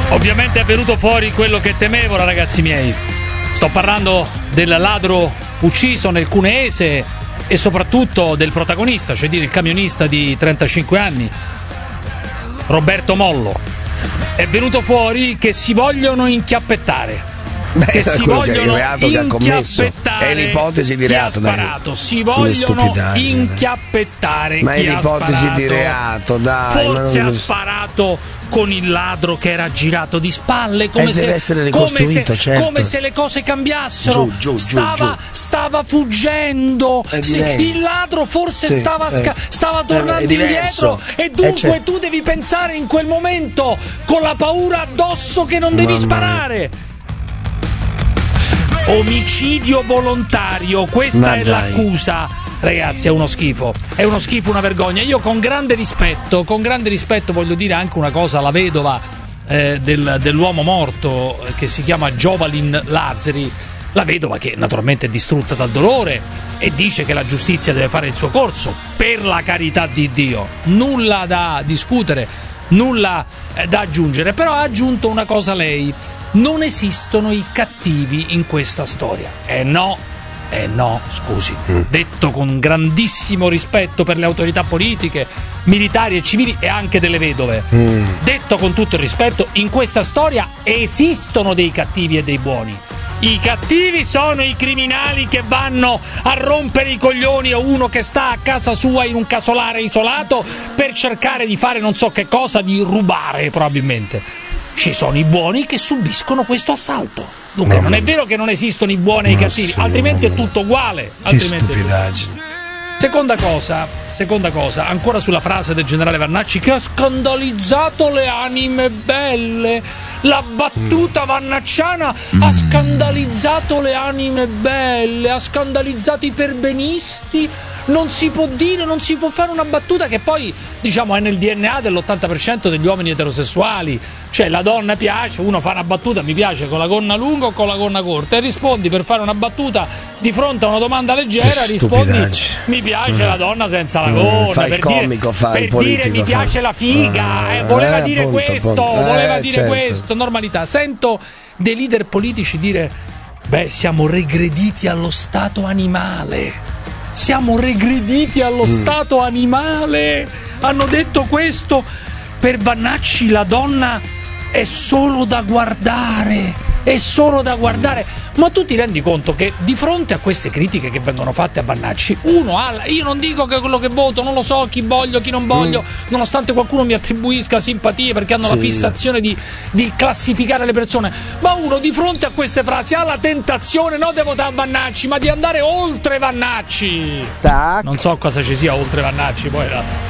Ovviamente è venuto fuori quello che temevo, ragazzi miei. Sto parlando del ladro ucciso nel Cuneese e soprattutto del protagonista, cioè dire il camionista di 35 anni, Roberto Mollo. È venuto fuori che si vogliono inchiappettare. Che si vogliono inchiappettare. È l'ipotesi di reato, chi ha sparato. Si vogliono inchiappettare. Ma chi è l'ipotesi di reato, dai. Forse ha sparato con il ladro che era girato di spalle, come deve essere ricostruito, certo. Come se le cose cambiassero. Stava fuggendo. Il ladro forse stava tornando indietro e dunque tu devi pensare in quel momento con la paura addosso che non devi sparare. Omicidio volontario, questa è l'accusa. Ragazzi, è uno schifo, una vergogna. Io con grande rispetto voglio dire anche una cosa alla vedova dell'uomo morto, che si chiama Jovalin Lazzari, la vedova che naturalmente è distrutta dal dolore e dice che la giustizia deve fare il suo corso, per la carità di Dio, nulla da discutere, nulla da aggiungere, però ha aggiunto una cosa lei: non esistono i cattivi in questa storia. No, scusi. Detto con grandissimo rispetto per le autorità politiche, militari e civili e anche delle vedove. Detto con tutto il rispetto, in questa storia esistono dei cattivi e dei buoni. I cattivi sono i criminali che vanno a rompere i coglioni a uno che sta a casa sua in un casolare isolato per cercare di fare non so che cosa, di rubare probabilmente. Ci sono i buoni che subiscono questo assalto. Dunque non è vero che non esistono i buoni e i cattivi, altrimenti è tutto uguale. Che stupidaggine. Seconda cosa, ancora sulla frase del generale Vannacci che ha scandalizzato le anime belle. La battuta vannacciana ha scandalizzato le anime belle, ha scandalizzato i perbenisti. Non si può dire, non si può fare una battuta che poi, diciamo, è nel DNA dell'80% degli uomini eterosessuali. Cioè, la donna piace, uno fa una battuta, mi piace con la gonna lunga o con la gonna corta, e rispondi per fare una battuta di fronte a una domanda leggera, rispondi mi piace la donna senza la gonna, fa il comico, fa il politico, dire mi piace la figa, voleva dire questo, normalità. Sento dei leader politici dire: beh, siamo regrediti allo stato animale. Siamo regrediti allo stato animale. Hanno detto questo. Per Vannacci la donna è solo da guardare. Ma tu ti rendi conto che di fronte a queste critiche che vengono fatte a Vannacci, io non dico che quello che voto, non lo so chi voglio, chi non voglio, nonostante qualcuno mi attribuisca simpatie perché hanno la fissazione di classificare le persone, ma uno di fronte a queste frasi ha la tentazione non di votare Vannacci, ma di andare oltre Vannacci. Non so cosa ci sia oltre Vannacci, poi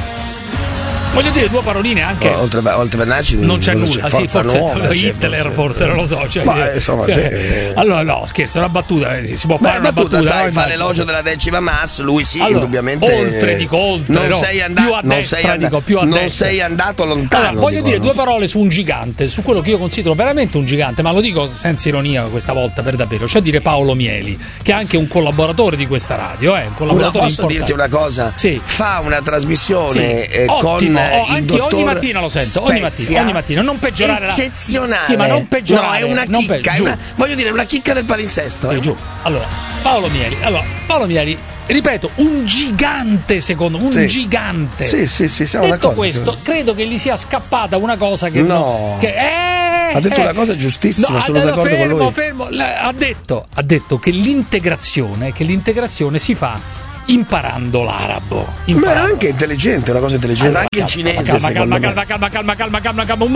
voglio dire due paroline anche. Oltre Vannacci non c'è nulla, forza nuova, Hitler forse non lo so. Ma insomma, allora no, scherzo, è una battuta, si può fare una battuta. Sai, fa l'elogio della 10ª Mass, lui indubbiamente. Oltre, non sei andato, più a destra, più a destra. Non sei andato lontano. Allora, voglio dire due parole su un gigante, su quello che io considero veramente un gigante, ma lo dico senza ironia questa volta, per davvero, cioè dire Paolo Mieli, che è anche un collaboratore di questa radio, un collaboratore posso importante. dirti una cosa? Sì. Fa una trasmissione con anche ogni mattina lo sento, ogni mattina, non peggiorare eccezionale. Sì, ma non peggiorare. No, è una chicca, voglio dire, una chicca del palinsesto. Giù. Allora, Paolo Mieli, ripeto, un gigante, secondo me, un gigante. Sì, siamo detto d'accordo. Questo, credo che gli sia scappata una cosa che ha detto una cosa giustissima, sono d'accordo con lui. Fermo. Ha detto che l'integrazione si fa imparando l'arabo. Ma è anche intelligente, una cosa intelligente. Anche il cinese. Calma. Un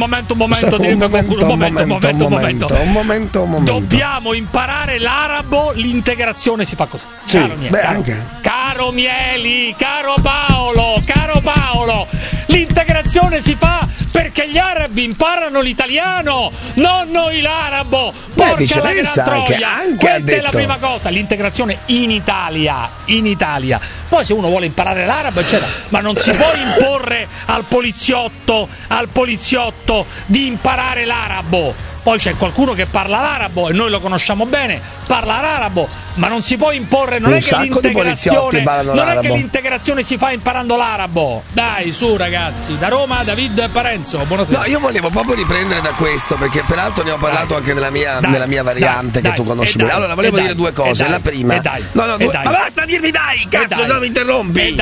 momento. Dobbiamo imparare l'arabo, l'integrazione si fa così. Caro Mieli, caro Paolo, l'integrazione si fa perché gli arabi imparano l'italiano, non noi l'arabo. Porca la gran troia. Questa è la prima cosa, l'integrazione in Italia. Poi se uno vuole imparare l'arabo eccetera, ma non si può imporre al poliziotto di imparare l'arabo. Poi c'è qualcuno che parla l'arabo e noi lo conosciamo bene, parla l'arabo, Ma non si può imporre, non è che l'integrazione si fa imparando l'arabo. Dai, su ragazzi, da Roma David Parenzo, buonasera. No, io volevo proprio riprendere da questo, perché peraltro ne ho parlato anche nella mia variante che tu conosci bene. Allora, volevo dire due cose. La prima, ma basta dirmi dai, cazzo, non mi interrompi.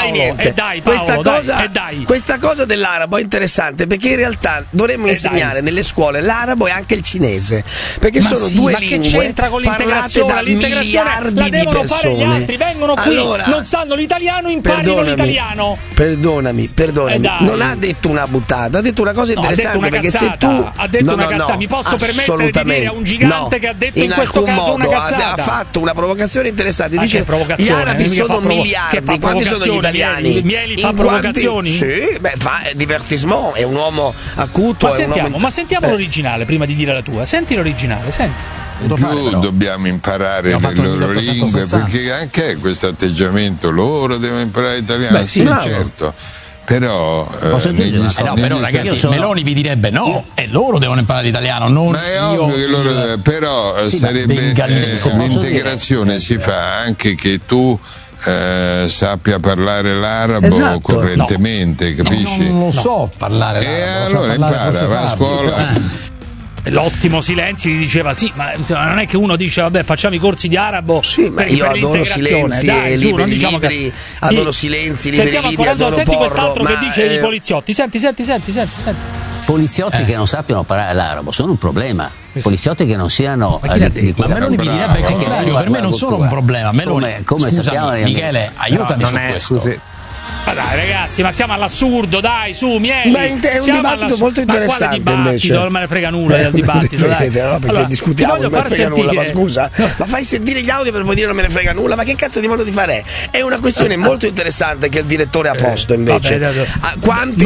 Questa cosa dell'arabo è interessante, perché in realtà dovremmo insegnare nelle scuole l'arabo e anche il cinese, perché sono due lingue che c'entra con l'integrazione? L'integrazione la devono fare gli altri, vengono qui, non sanno l'italiano, imparino l'italiano. Perdonami, non ha detto una buttata, ha detto una cosa interessante, perché se tu ha detto una cazzata, mi posso permettere di dire a un gigante che ha detto in questo caso una cazzata? Ha fatto una provocazione interessante, dice gli arabi sono miliardi, quanti sono gli italiani? Mieli fa provocazioni? Sì, fa divertissement, è un uomo acuto. Ma sentiamo l'originale prima di dire la tua. Senti l'originale, senti. Dobbiamo imparare le loro lingue, perché anche questo atteggiamento, loro devono imparare italiano. Certo. Però però ragazzi, Meloni vi direbbe e loro devono imparare l'italiano, non ma è ovvio che loro però sarebbe l'integrazione si fa anche che tu sappia parlare l'arabo correntemente, capisci? Non lo so parlare l'arabo, allora impara, va a scuola. L'ottimo Silenzi gli diceva ma non è che uno dice vabbè facciamo i corsi di arabo. Ma io adoro Silenzi e libri, adoro Silenzi, libri, adoro senti Porro, quest'altro che dice dei poliziotti, senti. Poliziotti che non sappiano parlare l'arabo sono un problema. Poliziotti che non siano ma Meloni mi direbbe il contrario, per me non sono un problema. Meloni, come sappiamo, Michele, aiutami su questo. Ma dai ragazzi, ma siamo all'assurdo, dai, su, Mieli. Ma è un dibattito molto interessante, invece. Non me ne frega nulla del dibattito, dai. Perché discutiamo, non me ne frega nulla, ma scusa. Ma fai sentire gli audio per poi dire non me ne frega nulla, ma che cazzo di modo di fare? È una questione molto interessante che il direttore ha posto, invece. Quanti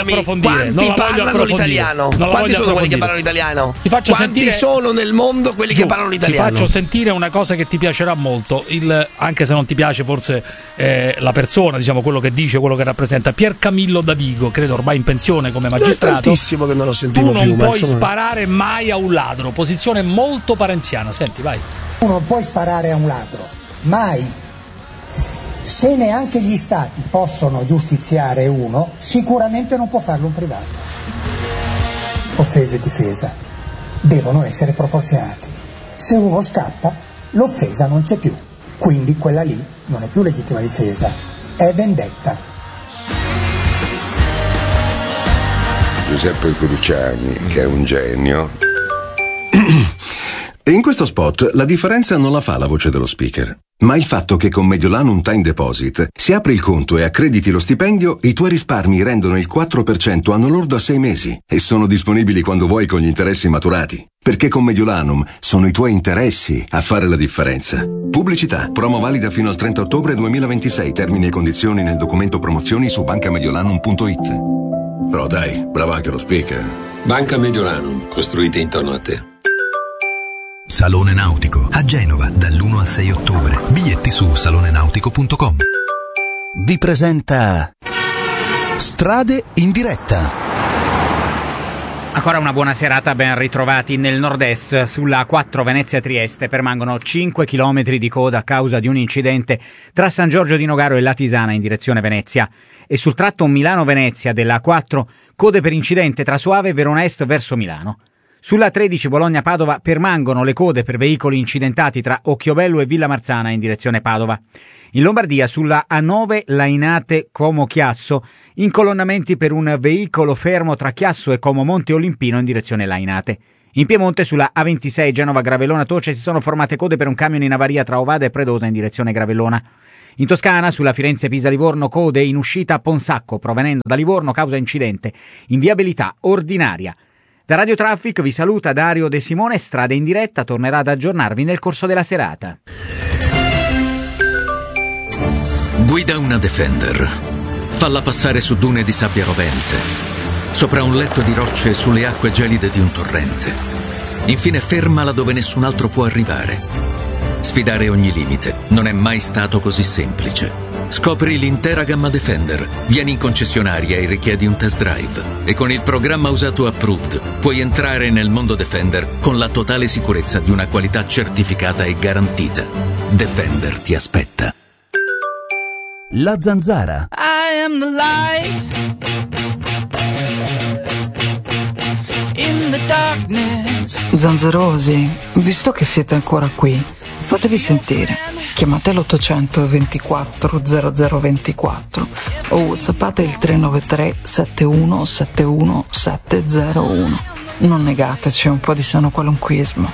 parlano l'italiano? Quanti sono quelli che parlano l'italiano? Quanti sono nel mondo quelli che parlano l'italiano? Ti faccio sentire una cosa che ti piacerà molto, anche se non ti piace forse la persona, diciamo, quello che dice, quello che rappresenta Pier Camillo Davigo, credo ormai in pensione come magistrato. È tantissimo che non lo sentivo più. Tu non puoi sparare mai a un ladro, posizione molto parenziana. Senti, vai. Tu non puoi sparare a un ladro, mai. Se neanche gli stati possono giustiziare uno, sicuramente non può farlo un privato. Offesa e difesa devono essere proporzionati. Se uno scappa, l'offesa non c'è più, quindi quella lì non è più legittima difesa, è vendetta. Giuseppe Cruciani, che è un genio. In questo spot la differenza non la fa la voce dello speaker, ma il fatto che con Mediolanum Time Deposit, se apri il conto e accrediti lo stipendio, i tuoi risparmi rendono il 4% anno lordo a 6 mesi e sono disponibili quando vuoi con gli interessi maturati. Perché con Mediolanum sono i tuoi interessi a fare la differenza. Pubblicità. Promo valida fino al 30 ottobre 2026. Termini e condizioni nel documento promozioni su bancamediolanum.it. Però dai, bravo anche lo speaker. Banca Mediolanum, costruite intorno a te. Salone Nautico a Genova dall'1 al 6 ottobre. Biglietti su salonenautico.com. Vi presenta Strade in diretta. Ancora una buona serata, ben ritrovati nel nord-est. Sulla A4 Venezia-Trieste permangono 5 chilometri di coda a causa di un incidente tra San Giorgio di Nogaro e Latisana in direzione Venezia. E sul tratto Milano-Venezia della A4 code per incidente tra Soave e Verona Est verso Milano. Sulla A13 Bologna-Padova permangono le code per veicoli incidentati tra Occhiobello e Villa Marzana in direzione Padova. In Lombardia sulla A9 Lainate-Como-Chiasso incolonnamenti per un veicolo fermo tra Chiasso e Como Monte Olimpino in direzione Lainate. In Piemonte sulla A26 Genova-Gravellona-Toce si sono formate code per un camion in avaria tra Ovada e Predosa in direzione Gravellona. In Toscana sulla Firenze-Pisa-Livorno code in uscita a Ponsacco provenendo da Livorno causa incidente in viabilità ordinaria. Da Radio Traffic vi saluta Dario De Simone. Strade in diretta tornerà ad aggiornarvi nel corso della serata. Guida una Defender. Falla passare su dune di sabbia rovente, sopra un letto di rocce sulle acque gelide di un torrente. Infine fermala dove nessun altro può arrivare. Sfidare ogni limite non è mai stato così semplice. Scopri l'intera gamma Defender. Vieni in concessionaria e richiedi un test drive. E con il programma usato approved puoi entrare nel mondo Defender con la totale sicurezza di una qualità certificata e garantita. Defender ti aspetta. La Zanzara. I am the light in the darkness. Zanzarosi, visto che siete ancora qui, fatevi sentire. Chiamate l'800 24 0024 o whatsappate il 393 71 71 701. Non negateci un po' di sano qualunquismo.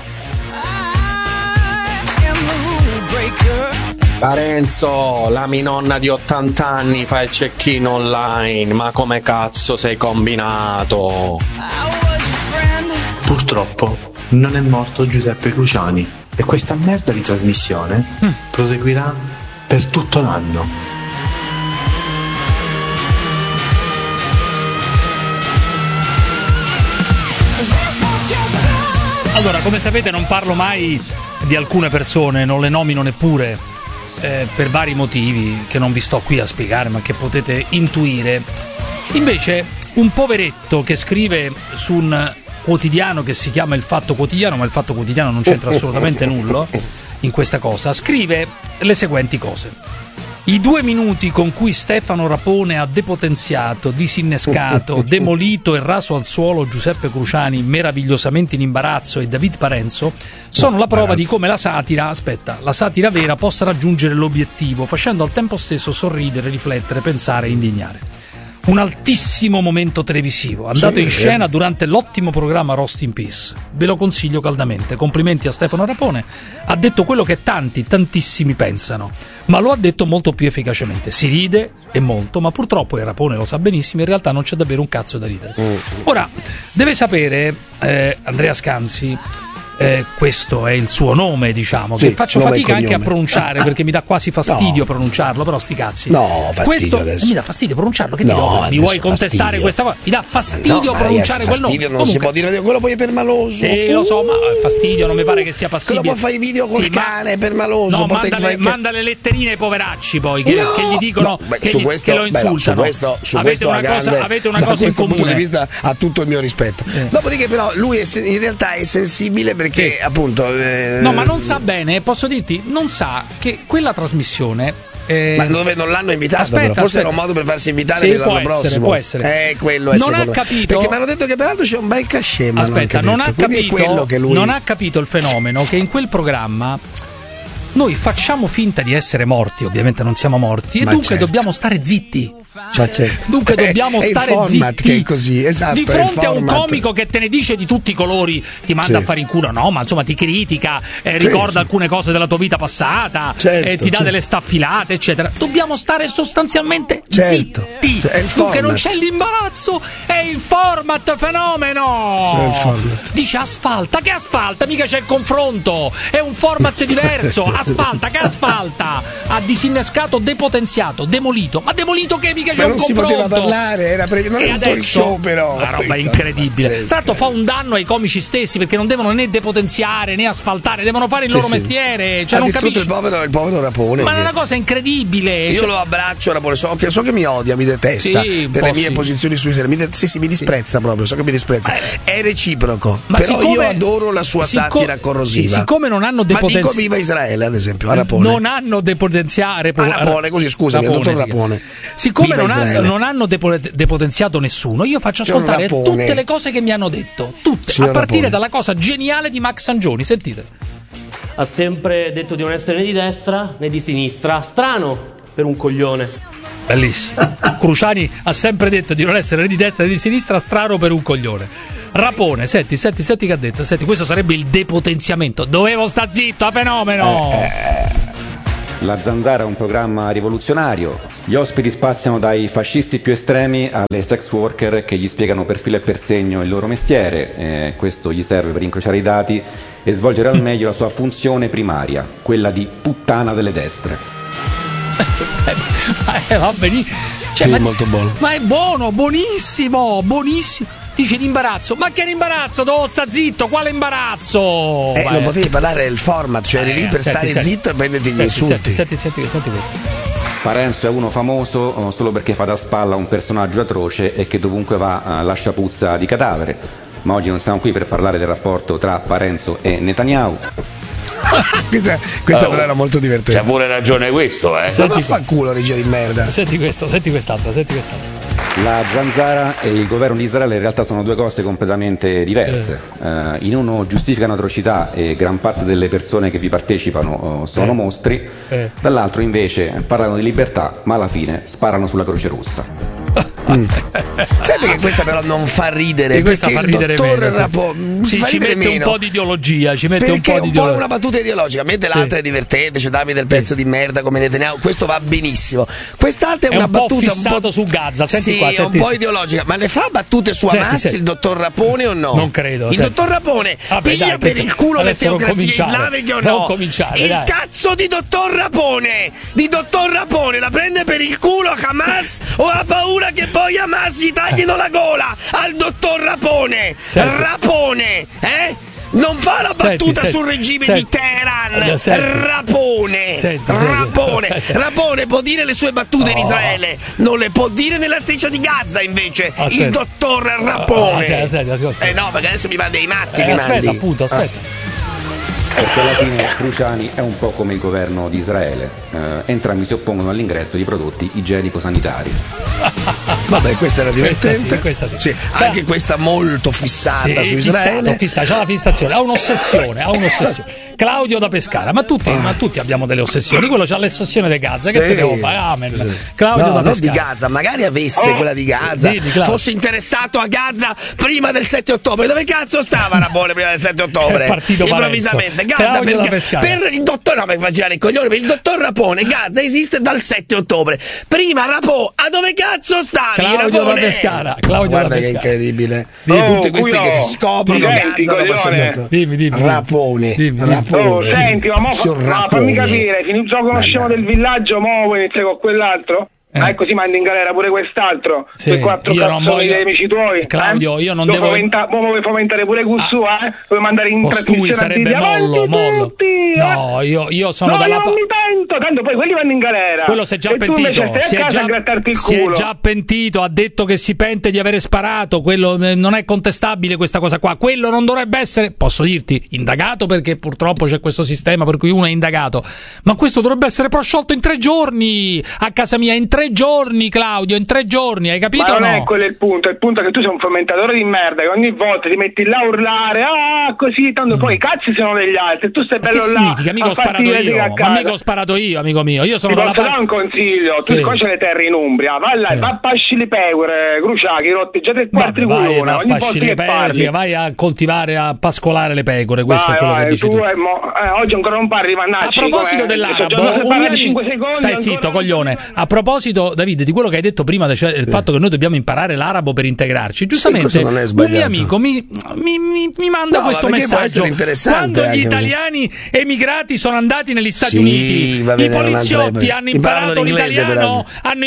Parenzo, la mia nonna di 80 anni fa il check-in online, ma come cazzo sei combinato? Purtroppo non è morto Giuseppe Cruciani e questa merda di trasmissione proseguirà per tutto l'anno. Allora, come sapete non parlo mai di alcune persone, non le nomino neppure, per vari motivi che non vi sto qui a spiegare ma che potete intuire. Invece un poveretto che scrive su un quotidiano che si chiama Il Fatto Quotidiano, ma Il Fatto Quotidiano non c'entra assolutamente nulla in questa cosa, scrive le seguenti cose: i 2 minuti con cui Stefano Rapone ha depotenziato, disinnescato, demolito e raso al suolo Giuseppe Cruciani, meravigliosamente in imbarazzo, e David Parenzo sono la prova di come la satira vera possa raggiungere l'obiettivo, facendo al tempo stesso sorridere, riflettere, pensare e indignare. Un altissimo momento televisivo, andato in scena durante l'ottimo programma Roast in Peace. Ve lo consiglio caldamente. Complimenti a Stefano Rapone. Ha detto quello che tantissimi pensano, ma lo ha detto molto più efficacemente. Si ride e molto, ma purtroppo, e Rapone lo sa benissimo, in realtà non c'è davvero un cazzo da ridere. Ora, deve sapere Andrea Scanzi, questo è il suo nome, diciamo, che faccio fatica anche a pronunciare perché mi dà quasi fastidio pronunciarlo, però sti cazzi. No, fastidio questo adesso. Mi dà fastidio pronunciarlo, che mi vuoi contestare questa cosa? Mi dà fastidio pronunciare quel nome. Non si può dire quello, poi è permaloso. Sì, lo so, ma fastidio non mi pare che sia passibile. Quello poi fai i video col cane, permaloso. No, manda le letterine ai poveracci poi che gli dicono che lo insultano. Avete una cosa in comune. Punto di vista ha tutto il mio rispetto. Dopodiché però lui in realtà è sensibile perché appunto no, ma non sa bene, posso dirti, non sa che quella trasmissione ma dove non l'hanno invitato, forse era un modo per farsi invitare l'anno prossimo. Può essere. Quello è non ha capito, perché mi hanno detto che peraltro c'è un bel cachet. Aspetta, non ha capito il fenomeno che in quel programma noi facciamo finta di essere morti, ovviamente non siamo morti, e dunque dobbiamo stare zitti. Dunque dobbiamo stare zitti, che è così, esatto, di fronte a un comico che te ne dice di tutti i colori, ti manda a fare in culo, no, ma insomma ti critica, ricorda alcune cose della tua vita passata, ti dà delle staffilate, eccetera. Dobbiamo stare sostanzialmente zitti. Dunque non c'è l'imbarazzo, è il format, fenomeno. Dice asfalta, che asfalta? Mica c'è il confronto, è un format diverso. Asfalta, che asfalta? Ha disinnescato, depotenziato, demolito, ma demolito che mica c'è un confronto. Non si poteva parlare, non è un talk show, però una roba incredibile. Tra l'altro fa un danno ai comici stessi, perché non devono né depotenziare né asfaltare, devono fare il loro mestiere. Cioè, non capisci? Il povero Rapone. Ma è una cosa incredibile. Io lo abbraccio Rapone, so che mi odia, mi detesta per le mie posizioni sui serie. Mi disprezza proprio, so che mi disprezza. È reciproco. Ma però io adoro la sua satira corrosiva. Siccome non hanno depotenziato, ma dico viva Israele, ad esempio, a Rapone. Non hanno depotenziato Rapone, così scusami, il dottor Rapone. Siccome non hanno depotenziato nessuno, io faccio ascoltare tutte le cose che mi hanno detto, tutte, a partire dalla cosa geniale di Max Sangioni. Sentite. Ha sempre detto di non essere né di destra né di sinistra. Strano per un coglione. Bellissimo. Cruciani ha sempre detto di non essere né di destra né di sinistra, strano per un coglione. Rapone, senti che ha detto. Senti, questo sarebbe il depotenziamento. Dovevo sta zitto, a fenomeno. La Zanzara è un programma rivoluzionario. Gli ospiti spaziano dai fascisti più estremi alle sex worker che gli spiegano per filo e per segno il loro mestiere. Questo gli serve per incrociare i dati e svolgere al meglio la sua funzione primaria, quella di puttana delle destre. Va benissimo. Molto buono. Ma è buono, buonissimo. Dice l'imbarazzo, ma che imbarazzo? Dove sta zitto? Quale imbarazzo? Non potevi parlare del format, cioè eri lì per stare zitto e prenderti gli insulti. Senti questo. Parenzo è uno famoso solo perché fa da spalla a un personaggio atroce e che dovunque va lascia puzza di cadavere. Ma oggi non siamo qui per parlare del rapporto tra Parenzo e Netanyahu. questa però era molto divertente. C'ha pure ragione questo, eh. Ma fa culo, regia di merda. Senti quest'altra. La Zanzara e il governo di Israele in realtà sono due cose completamente diverse. In uno giustificano atrocità e gran parte delle persone che vi partecipano sono mostri, dall'altro invece parlano di libertà ma alla fine sparano sulla Croce Rossa. Sai perché questa però non fa ridere? E questa fa ridere meno. Ci mette un po' di ideologia. Perché un po' è una battuta ideologica, mentre l'altra è divertente, c'è dammi del pezzo di merda come Netanyahu, questo va benissimo. Quest'altra è una battuta un po' su Gaza, senti qua, è un po' ideologica, ma le fa battute su Hamas il dottor Rapone o no? Non credo. Il dottor Rapone piglia per il culo le teocrazie islamiche o no? Il cazzo di dottor Rapone la prende per il culo Hamas o ha paura che poi Hamas gli taglino la gola al dottor Rapone? Rapone, non fa la battuta sul regime di Teheran. Rapone può dire le sue battute in Israele, non le può dire nella striscia di Gaza invece. Il dottor Rapone. No, perché adesso mi manda i matti. Aspetta. Perché alla fine Cruciani è un po' come il governo di Israele, entrambi si oppongono all'ingresso di prodotti igienico-sanitari. Vabbè, questa era divertente. Questa sì. Anche questa molto fissata su Israele. C'ha la fissazione, ha un'ossessione. Claudio da Pescara, ma tutti abbiamo delle ossessioni. Quello c'ha l'ossessione di Gaza, che te devo fare? Claudio da Pescara. Non di Gaza, magari avesse quella di Gaza, fosse interessato a Gaza prima del 7 ottobre. Dove cazzo stava Rapone prima del 7 ottobre? È partito improvvisamente. Gaza per il dottor, no, per girare il coglione, per il dottor Rapone Gaza esiste dal 7 ottobre. Prima Rapò, a dove cazzo stavi? Claudio da Pescara. Guarda che incredibile. Tutti questi che scoprono Gaza dopo il 7 ottobre. Rapone. Senti, ma fammi capire, già conosciamo del villaggio, mo vuoi iniziare con quell'altro? Così mandi in galera pure quest'altro, quei 4 cazzoni dei amici tuoi. Claudio, io non devo vuoi fomentare pure Cussù, vuoi mandare in trasmissione sarebbe mollo. No, io sono dalla parte. Non mi pento, tanto poi quelli vanno in galera. Quello si è già pentito, si è già pentito, ha detto che si pente di avere sparato, quello non è contestabile questa cosa qua. Quello non dovrebbe essere, posso dirti, indagato, perché purtroppo c'è questo sistema per cui uno è indagato, ma questo dovrebbe essere prosciolto in 3 giorni a casa mia, in 3 giorni, Claudio, in 3 giorni, hai capito? Ma non è quello il punto è che tu sei un fomentatore di merda che ogni volta ti metti là a urlare, così, tanto poi i cazzi sono degli altri, tu stai bello là. Significa? Mica ho sparato io, amico mio. Io sono dalla parte. Ti do un consiglio, tu qua c'è le terre in Umbria, vai là, va a pasci le pecore, Cruciani, rotti già 3 quarti culona, ogni volta che parli. Vai a coltivare, a pascolare le pecore, questo è quello che dici tu. Oggi ancora non parli, mannaggia. A proposito dell'arabo, stai zitto, coglione. A proposito, Davide, di quello che hai detto prima, cioè il fatto che noi dobbiamo imparare l'arabo per integrarci, giustamente un mio amico mi manda questo messaggio. Quando gli italiani emigrati sono andati negli Stati Uniti, i poliziotti hanno imparato l'italiano,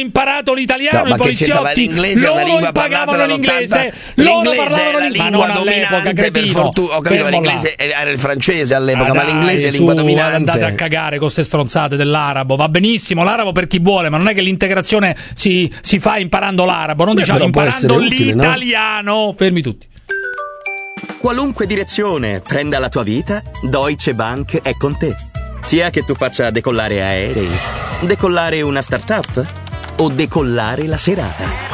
i poliziotti loro impagavano l'inglese, loro parlavano la lingua dominante, per fortuna. Ho capito, l'inglese era il francese all'epoca, ma l'inglese è la lingua dominante. Andate a cagare con queste stronzate dell'arabo, va benissimo l'arabo per chi vuole, ma non è che l'integrazione si fa imparando l'arabo, non diciamo imparando l'italiano, no? Fermi tutti. Qualunque direzione prenda la tua vita, Deutsche Bank è con te. Sia che tu faccia decollare aerei, decollare una startup o decollare la serata.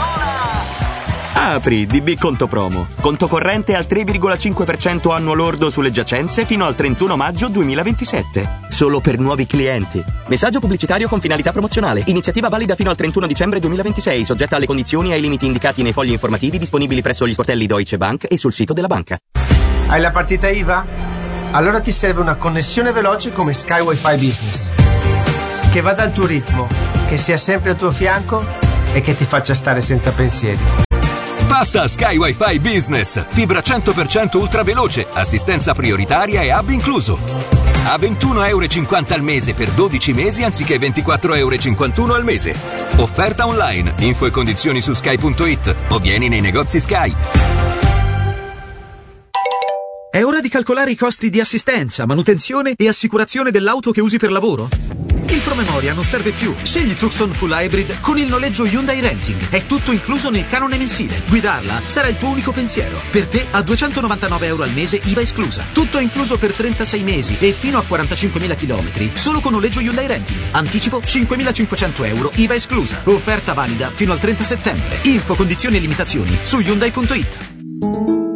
Apri DB Conto Promo. Conto corrente al 3,5% annuo lordo sulle giacenze fino al 31 maggio 2027. Solo per nuovi clienti. Messaggio pubblicitario con finalità promozionale. Iniziativa valida fino al 31 dicembre 2026, soggetta alle condizioni e ai limiti indicati nei fogli informativi disponibili presso gli sportelli Deutsche Bank e sul sito della banca. Hai la partita IVA? Allora ti serve una connessione veloce come Sky Wi-Fi Business, che vada al tuo ritmo, che sia sempre al tuo fianco e che ti faccia stare senza pensieri. Passa a Sky Wi-Fi Business, fibra 100% ultra veloce, assistenza prioritaria e hub incluso. A €21,50 al mese per 12 mesi anziché €24,51 al mese. Offerta online, info e condizioni su sky.it o vieni nei negozi Sky. È ora di calcolare i costi di assistenza, manutenzione e assicurazione dell'auto che usi per lavoro? Il promemoria non serve più. Scegli Tucson Full Hybrid con il noleggio Hyundai Renting. È tutto incluso nel canone mensile. Guidarla sarà il tuo unico pensiero. Per te a €299 al mese, IVA esclusa. Tutto incluso per 36 mesi e fino a 45.000 km. Solo con noleggio Hyundai Renting. Anticipo €5.500, IVA esclusa. Offerta valida fino al 30 settembre. Info, condizioni e limitazioni su Hyundai.it.